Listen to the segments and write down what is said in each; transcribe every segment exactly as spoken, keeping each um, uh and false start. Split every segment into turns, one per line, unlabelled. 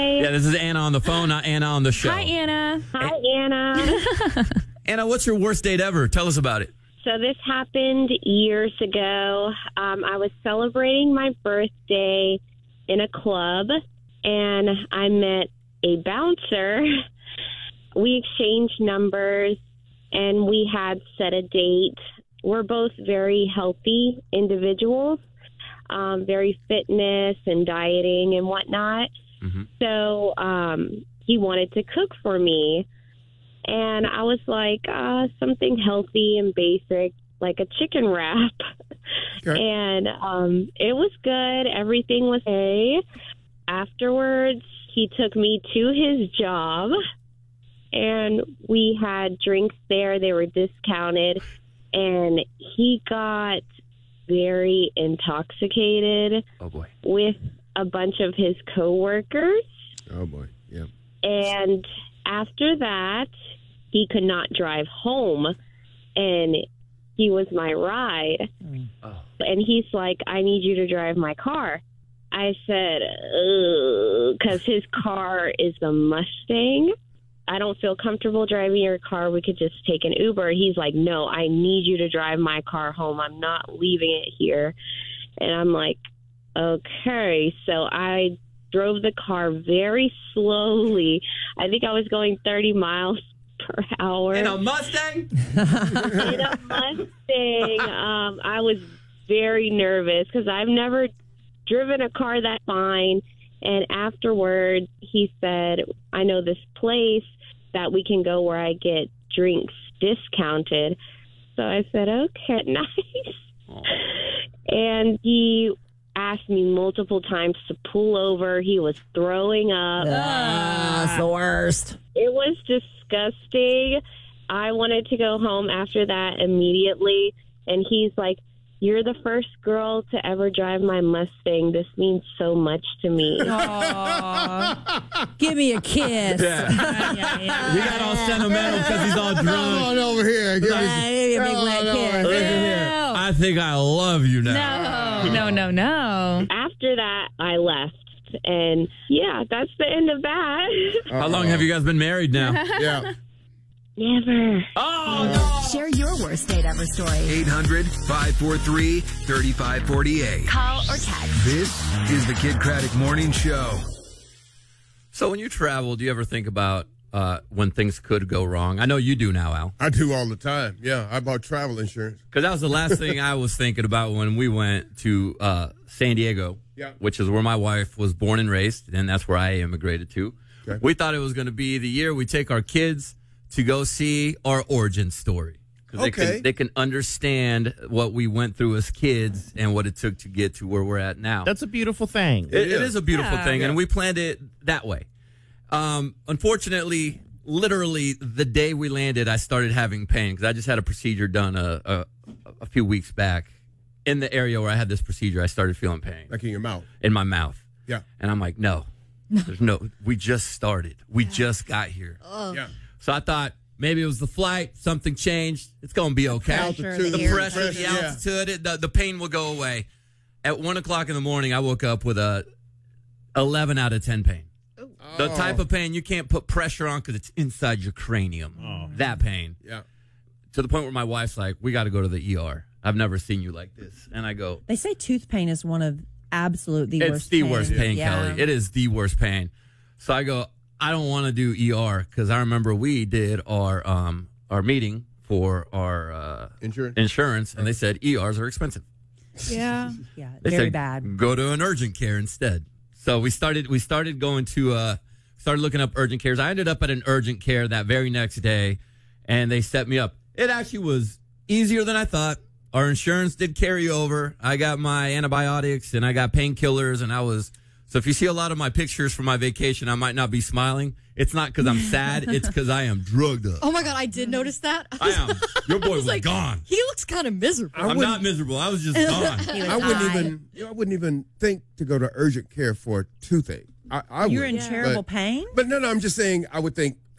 Yeah, this is Anna on the phone, not Anna on the show.
Hi, Anna.
Hi, Anna.
Anna, what's your worst date ever? Tell us about it.
So this happened years ago. Um, I was celebrating my birthday in a club, and I met a bouncer. We exchanged numbers, and we had set a date. We're both very healthy individuals, um, very fitness and dieting and whatnot. Mm-hmm. So um, he wanted to cook for me. And I was like, uh, something healthy and basic, like a chicken wrap. Okay. And um, it was good. Everything was okay. Afterwards, he took me to his job, and we had drinks there. They were discounted. And he got very intoxicated
oh boy.
with a bunch of his coworkers.
Oh, boy. Yeah.
And after that, he could not drive home, and he was my ride. Mm. Oh. And he's like, I need you to drive my car. I said, because his car is a Mustang. I don't feel comfortable driving your car. We could just take an Uber. He's like, no, I need you to drive my car home. I'm not leaving it here. And I'm like, okay. So I drove the car very slowly. I think I was going thirty miles per hour.
In a Mustang?
In a Mustang. Um, I was very nervous because I've never driven a car that fine. And afterwards, he said, I know this place that we can go where I get drinks discounted. So I said, okay, nice. Aww. And he asked me multiple times to pull over. He was throwing up.
Ah, it's the worst.
It was disgusting. I wanted to go home after that immediately. And he's like, you're the first girl to ever drive my Mustang. This means so much to me.
Aww. Give me a kiss.
Yeah.
yeah, yeah, yeah.
He got all sentimental because he's all drunk.
Come on over here. Give
yeah,
me,
give me a big wet kiss.
Listen here. I think I love you now.
No, no, no, no.
After that, I left. And, yeah, that's the end of that.
How long have you guys been married now?
Yeah.
Never.
Oh, no.
Share your worst date ever story.
eight hundred, five four three, three five four eight.
Call or text.
This is the Kid Craddock Morning Show.
So when you travel, do you ever think about uh, when things could go wrong? I know you do now, Al.
I do all the time. Yeah, I bought travel insurance.
Because that was the last thing I was thinking about when we went to uh, San Diego,
yeah.
which is where my wife was born and raised, and that's where I immigrated to.
Okay.
We thought it was going to be the year we take our kids to go see our origin story. Because
okay.
they can, they can understand what we went through as kids and what it took to get to where we're at now.
That's a beautiful thing.
It, it is a beautiful
yeah.
thing,
yeah.
and we planned it that way. Um, unfortunately, literally the day we landed, I started having pain because I just had a procedure done a, a, a few weeks back. In the area where I had this procedure, I started feeling pain.
Like in your mouth?
In my mouth.
Yeah.
And I'm like, no, there's no, we just started. We just got here.
Oh.
Yeah.
So I thought, maybe it was the flight. Something changed. It's going to be okay.
Altitude,
the
the
pressure,
pressure,
the
yeah.
altitude, it, the, the pain will go away. At one o'clock in the morning, I woke up with a eleven out of ten pain.
Oh.
The type of pain you can't put pressure on because it's inside your cranium.
Oh.
That pain.
Yeah.
To the point where my wife's like, we got to go to the E R. I've never seen you like this. And I go,
They say tooth pain is one of absolute the
it's
worst
the
pain.
worst pain,
Yeah.
Kelly. It is the worst pain. So I go, I don't want to do E R because I remember we did our um our meeting for our uh,
Insurance?
insurance, and they said E Rs are expensive.
Yeah.
Yeah,
They
very
said,
bad.
go to an urgent care instead. So we started we started going to uh started looking up urgent cares. I ended up at an urgent care that very next day, and they set me up. It actually was easier than I thought. Our insurance did carry over. I got my antibiotics and I got painkillers, and I was so if you see a lot of my pictures from my vacation, I might not be smiling. It's not because I'm sad. It's because I am drugged up.
Oh my God, I did notice that.
I am. Your boy was
like,
gone.
He looks kind of miserable.
I'm not miserable. I was just gone.
He was
I wouldn't
high.
even. You know, I wouldn't even think to go to urgent care for a toothache. I, I
You're
would,
in terrible
but,
pain?
But no, no. I'm just saying. I would think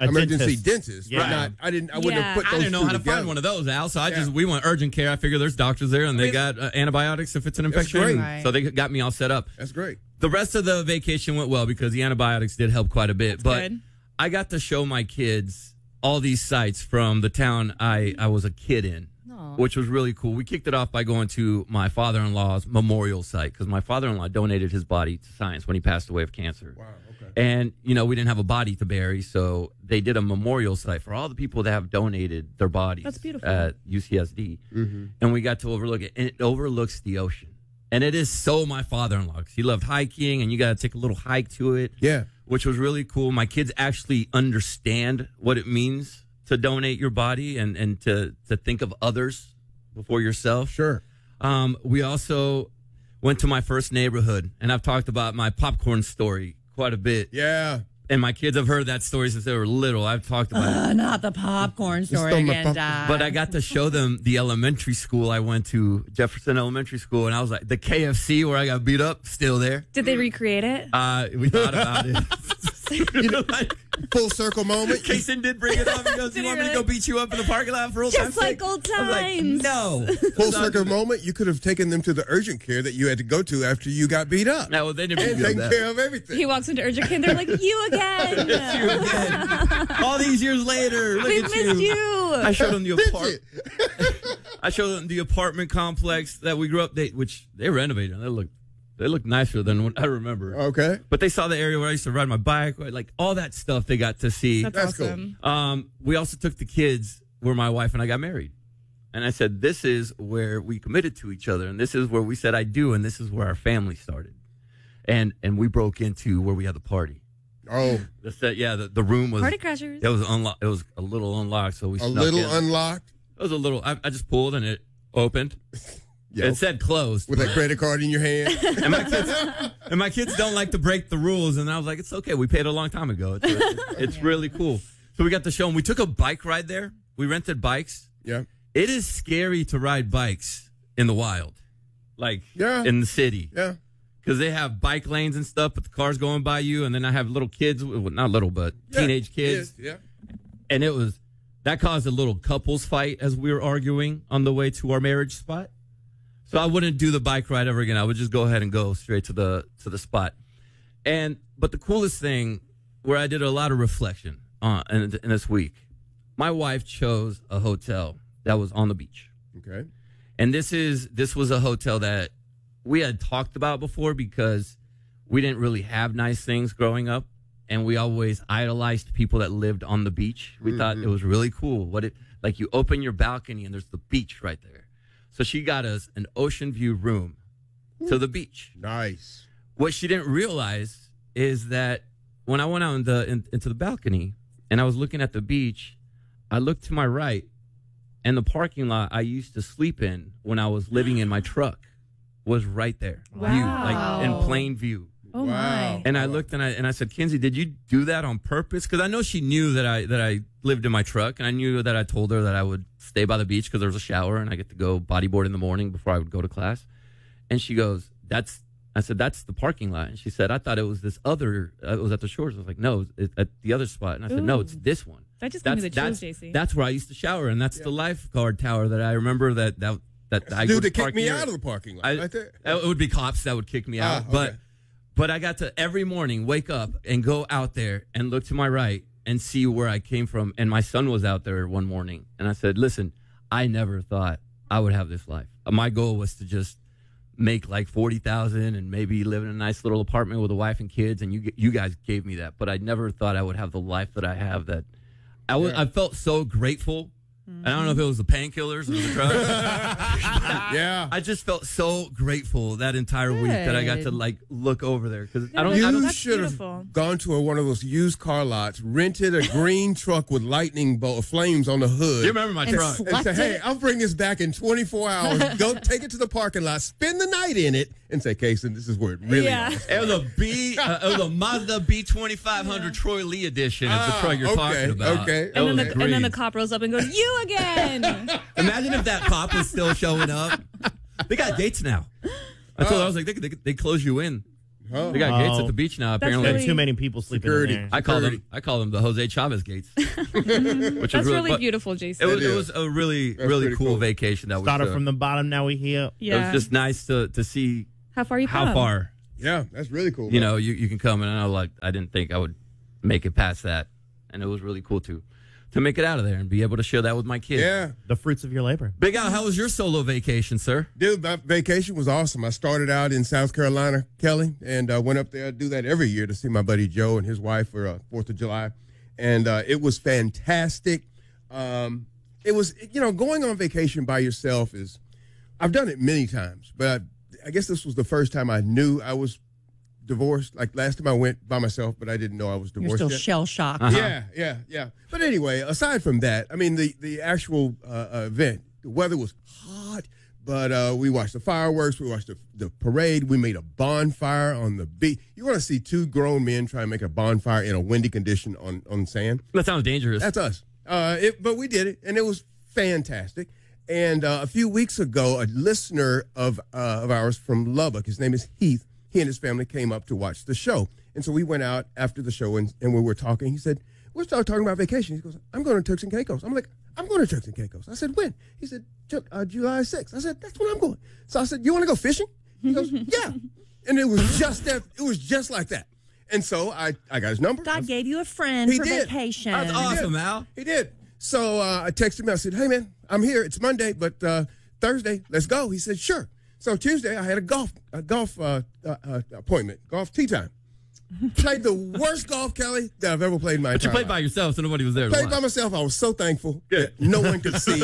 A
emergency
dentist.
dentist.
Yeah.
But not, I didn't. I wouldn't
Yeah.
have put
I
those
didn't know
two
how to
together.
find one of those, Al. So I just
Yeah.
we went urgent care. I figure there's doctors there, and they
mean,
got uh, antibiotics if it's an
That's
infection.
great.
Right.
So they got me all set up.
That's great.
The rest of the vacation went well because the antibiotics did help quite a bit. but
good.
I got to show my kids all these sites from the town I, I was a kid in,
Aw.
which was really cool. We kicked it off by going to my father-in-law's memorial site because my father-in-law donated his body to science when he passed away of cancer.
Wow. Okay.
And, you know, we didn't have a body to bury, so they did a memorial site for all the people that have donated their bodies.
That's beautiful.
At U C S D.
Mm-hmm.
And we got to overlook it. And it overlooks the ocean. And it is so my father-in-law because he loved hiking, and you got to take a little hike to it.
Yeah.
Which was really cool. My kids actually understand what it means to donate your body and, and to, to think of others before yourself.
Sure.
Um, we also went to my first neighborhood, and I've talked about my popcorn story quite a bit.
Yeah.
And my kids have heard that story since they were little. I've talked about it.
Uh, not the popcorn story
stole my
again,
popcorn.
Dad.
But I got to show them the elementary school I went to, Jefferson Elementary School, and I was like, the K F C where I got beat up, still there.
Did they recreate it?
Uh, we thought about it. You know, like,
Full circle moment.
Kason did bring it up. He goes, "You want me to go beat you up in the parking lot for old
Just
time's
like
sake?"
old
I was like,
times.
no.
Full circle moment. You could have taken them to the urgent care that you had to go to after you got beat up.
No, well, they didn't
And
do
taking
that.
care of everything.
He walks into urgent care and they're like, you again.
You again. All these years later, look
We've
at
missed
you.
you.
I showed them the
Did
apartment. I showed them the apartment complex that we grew up. They, which they renovated. They look, they look nicer than what I remember.
Okay.
But they saw the area where I used to ride my bike, like all that stuff. They got to see.
That's,
That's cool.
awesome.
Um, we also took the kids where my wife and I got married. And I said, this is where we committed to each other. And this is where we said, I do. And this is where our family started. And and we broke into where we had the party.
Oh,
The set, yeah, the, the room was,
Party crashers.
it was unlocked. It was a little unlocked. So we
a
snuck
little
in.
unlocked
It was a little, I, I just pulled and it opened.
Yeah.
It said closed.
with that credit card in your hand.
And my kids, and my kids don't like to break the rules. And I was like, it's okay. We paid a long time ago. It's, it's really cool. So we got to show them. We took a bike ride there. We rented bikes.
Yeah.
It is scary to ride bikes in the wild, like
Yeah.
in the city,
Yeah.
because they have bike lanes and stuff, but the cars going by you. And then I have little kids, well, not little, but
Yeah.
teenage kids.
Yeah.
And it was, that caused a little couples fight as we were arguing on the way to our marriage spot. So I wouldn't do the bike ride ever again. I would just go ahead and go straight to the to the spot. And but the coolest thing, where I did a lot of reflection on in, in this week, my wife chose a hotel that was on the beach.
Okay.
And this is this was a hotel that we had talked about before because we didn't really have nice things growing up, and we always idolized people that lived on the beach. We mm-hmm. thought it was really cool. What it like you open your balcony and there's the beach right there. So she got us an ocean view room to the beach.
Nice.
What she didn't realize is that when I went out in the, in, into the balcony and I was looking at the beach, I looked to my right, and the parking lot I used to sleep in when I was living in my truck was right there.
Wow.
View, like in plain view.
Oh
Wow.
my.
And I looked and I and I said, Kinsey, did you do that on purpose? Because I know she knew that I that I lived in my truck, and I knew that I told her that I would stay by the beach because there was a shower and I get to go bodyboard in the morning before I would go to class. And she goes, "That's." I said, "That's the parking lot." And she said, "I thought it was this other. Uh, it was at the shores." I was like, "No, it's at the other spot." And I said,
Ooh.
"No, it's this one."
That just gave me the chills,
that's,
J C.
That's where I used to shower, and that's the lifeguard tower that I remember that that that I
Dude,
would
to kick
park
me
near.
out of the parking lot
I,
right there.
It would be cops that would kick me out,
Ah,
but.
okay.
But I got to every morning wake up and go out there and look to my right and see where I came from. And my son was out there one morning. And I said, listen, I never thought I would have this life. My goal was to just make like forty thousand dollars and maybe live in a nice little apartment with a wife and kids. And you you guys gave me that. But I never thought I would have the life that I have. That I, was,
Yeah.
I felt so grateful. Mm-hmm. I don't know if it was the painkillers or the drugs.
Yeah.
I just felt so grateful that entire week that I got to
Good.
like look over there because I don't.
You
I don't
that's
should
beautiful.
have gone to a, one of those used car lots, rented a green truck with lightning bolt flames on the hood.
you remember my
And
truck?
sl-
and say,
Left
hey,
it.
I'll bring this back in twenty-four hours. Go take it to the parking lot, spend the night in it, and say, Kason, this is where it really
Yeah.
is.
It was a B. Uh, it was a Mazda B twenty-five hundred Troy Lee edition. Is the
Ah,
truck you're
okay,
talking about?
okay.
It
And then,
was
the, and then the
green.
cop rolls up and goes, you again.
Imagine if that cop was still showing up. They got gates now. I told her, I was like, they, they, they close you in.
Oh.
They got gates
Oh.
at the beach now.
That's
Apparently,
really-
Too many people sleeping
Security.
in there.
I call
Security.
them. I call them the Jose Chavez gates. Which
That's
was really,
really
but
beautiful,
It
Jason.
was,
That
it
is.
was a really,
That's
really
pretty
cool,
cool.
vacation. That
Started
was uh,
from the bottom, now we here.
It
yeah.
was just nice to to see
How far you
how
come?
far
Yeah, that's really cool.
you
man.
know you, you can come. And I know, like, I didn't think I would make it past that, and it was really cool to to make it out of there and be able to share that with my kids.
Yeah.
The fruits of your labor.
Big Al, how was your solo vacation, sir?
Dude, my vacation was awesome. I started out in South Carolina, Kelly, and uh, went up there. I do that every year to see my buddy Joe and his wife for uh, fourth of July. And uh, it was fantastic. Um, it was, you know, going on vacation by yourself is, I've done it many times, but I, I guess this was the first time I knew I was divorced. Like last time I went by myself, but I didn't know I was
You're
divorced
still
yet.
shell shocked.
Uh-huh.
Yeah, yeah, yeah. But anyway, aside from that, I mean, the the actual uh, uh, event, the weather was hot, but uh, we watched the fireworks, we watched the, the parade, we made a bonfire on the beach. You want to see two grown men try and make a bonfire in a windy condition on, on sand?
That sounds dangerous.
That's us. Uh, it, but we did it, and it was fantastic. And uh, a few weeks ago, a listener of uh, of ours from Lubbock, his name is Heath, he and his family came up to watch the show. And so we went out after the show, and, and we were talking. He said, we're still talking about vacation. He goes, I'm going to Turks and Caicos. I'm like, I'm going to Turks and Caicos. I said, when? He said, "Ju- uh, July sixth. I said, that's when I'm going. So I said, you want to go fishing? He goes, yeah. And it was just that. It was just like that. And so I, I got his number.
God gave you a friend
He
for
did.
vacation.
That's
He
awesome,
did.
Al.
He did. So uh, I texted him. I said, hey, man, I'm here. It's Monday, but uh, Thursday, let's go. He said, sure. So Tuesday, I had a golf a golf uh, uh, uh, appointment, golf tee time. Played the worst golf, Kelly, that I've ever played in my
But you
entire
played by
life.
yourself, so nobody was there. to
Played by
watch.
myself. I was so thankful that no one could see.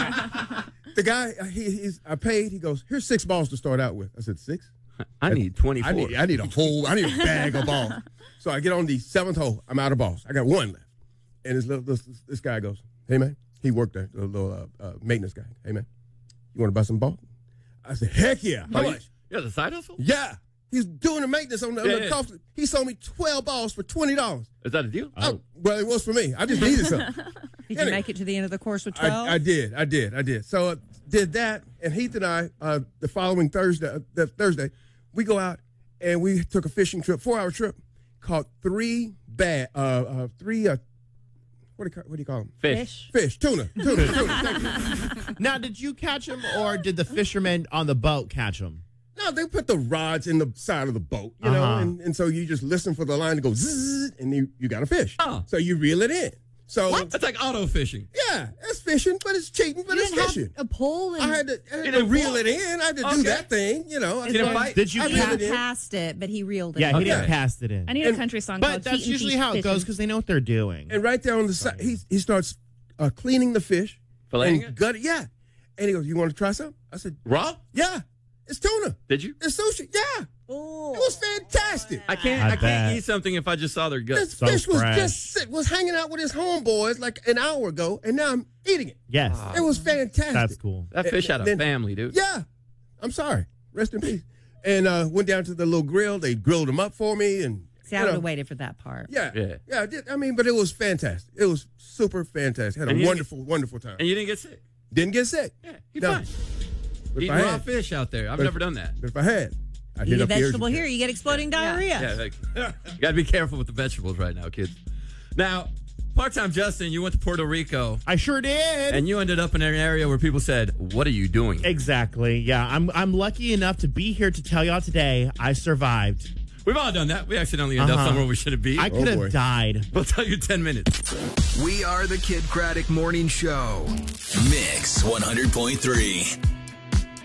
The guy, uh, he, he's, I paid. He goes, here's six balls to start out with. I said, six?
I need twenty-four.
I need, I need a whole, I need a bag of balls. So I get on the seventh hole. I'm out of balls. I got one left. And this, little, this, this guy goes, hey, man. He worked there, the little uh, uh, maintenance guy. Hey, man, you want to buy some balls? I said, heck yeah. How
Oh, you-
much?
Yeah, the side hustle?
Yeah. He's doing the maintenance on the, on
Yeah,
the
yeah.
golf. He sold me twelve balls for twenty dollars.
Is that a deal?
Oh. Well, it was for me. I just needed some.
Did you
Anyway.
make it to the end of the course with twelve?
I, I did. I did. I did. So uh, did that, and Heath and I, uh, the following Thursday, uh, the Thursday, we go out and we took a fishing trip, four hour trip, caught three bad, uh, uh, three, uh, what do you call, what do you call them?
Fish.
Fish, tuna, tuna, tuna. Thank you.
Now, did you catch them, or did the fishermen on the boat catch them?
No, they put the rods in the side of the boat, you know,
Uh-huh.
and, and so you just listen for the line to go zzz, and you, you got a fish.
Oh.
So you reel it in. So
That's like auto fishing.
yeah, it's fishing, but it's cheating, but
you
it's
didn't
fishing.
have a pole and
I had to, I had
You
to
didn't
reel
pull.
it in. I had to
Okay.
do that thing, you know. I
You didn't
had-
bite?
Did you
I
he
reeled
catch?
it in.
passed it, but he reeled it.
Yeah, he
Okay.
didn't cast it in.
I need
And-
a country song
But
called
that's
Heat and
usually
Peach
how it goes
Fishing.
because they know what they're doing.
And right there on the side, he he starts uh, cleaning the fish,
Filleting
and
it?
gut it. Yeah, and he goes, "You want to try some?" I said,
Raw?
"Yeah, it's tuna.
Did you?
It's sushi. Yeah,
Oh.
it was fantastic.
I can't.
I
I, can't
bet.
eat something if I just saw their
This
guts.
So
fish was
fresh.
just sit, was hanging out with his homeboys like an hour ago, and now I'm eating it.
Yes,
It was fantastic.
that's cool.
That fish had a
Then-
family, dude.
Yeah, I'm sorry. Rest in peace. And uh, went down to the little grill. They grilled them up for me, and
See, I
you
would
know,
have waited for that part.
Yeah,
Yeah.
yeah. I, did, I mean, but it was fantastic. It was super fantastic. Had a
And you-
wonderful, wonderful time.
And you didn't get sick.
Didn't get sick.
Yeah, you're
No.
fine.
But if
Eating
I
raw
had-
fish out there. I've
but if-
never done that.
But if I had, I'd
Eat
hit
a
up the
vegetable
urgent
here,
care.
you get exploding diarrhea.
Yeah, like, you got to be careful with the vegetables right now, kids. Now, part-time Justin, you went to Puerto Rico,
I sure did.
and you ended up in an area where people said, "What are you doing?"
Exactly. Yeah, I'm I'm lucky enough to be here to tell y'all today I survived.
We've all done that. We accidentally end up
Uh-huh.
somewhere we shouldn't be.
I could
boy.
have died.
We'll tell you in ten minutes.
We are the Kid Craddock Morning Show.
Mix one hundred point three.